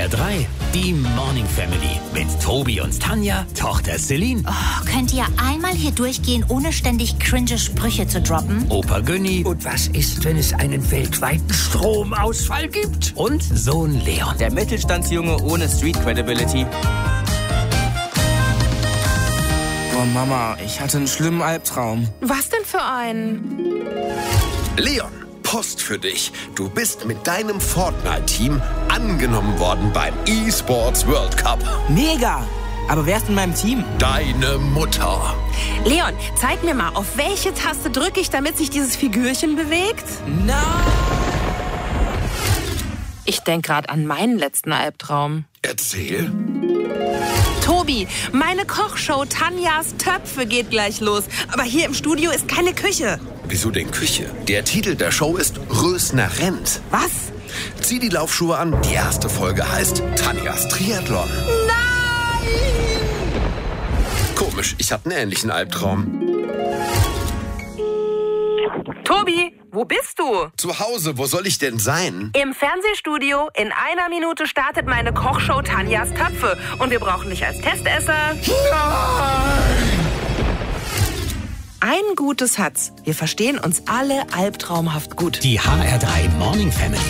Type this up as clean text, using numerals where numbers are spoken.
HR3, die Morning Family mit Tobi und Tanja, Tochter Celine, Könnt ihr einmal hier durchgehen, ohne ständig cringe Sprüche zu droppen? Opa Günni Und was ist, wenn es einen weltweiten Stromausfall gibt? und Sohn Leon. Der Mittelstandsjunge ohne Street Credibility. Oh Mama, ich hatte einen schlimmen Albtraum. Was denn für einen? Leon, Post für dich. Du bist mit deinem Fortnite-Team angenommen worden beim eSports World Cup. Mega! Aber wer ist in meinem Team? Deine Mutter. Leon, zeig mir mal, auf welche Taste drücke ich, damit sich dieses Figürchen bewegt? Nein! Ich denke gerade an meinen letzten Albtraum. Erzähl. Tobi, meine Kochshow Tanjas Töpfe geht gleich los. Aber hier im Studio ist keine Küche. Wieso denn Küche? Der Titel der Show ist Rösner rennt. Was? Zieh die Laufschuhe an. Die erste Folge heißt Tanjas Triathlon. Nein! Komisch, ich hatte einen ähnlichen Albtraum. Tobi, wo bist du? Zu Hause, wo soll ich denn sein? Im Fernsehstudio. In 1 Minute startet meine Kochshow Tanjas Töpfe. Und wir brauchen dich als Testesser. Ein Gutes hat's. Wir verstehen uns alle albtraumhaft gut. Die HR3 Morning Family.